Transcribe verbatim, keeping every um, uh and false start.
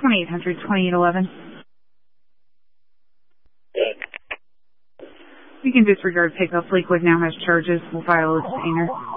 twenty-eight hundred, twenty-eight eleven. You can disregard pickup. Lakewood now has charges. We'll file a detainer.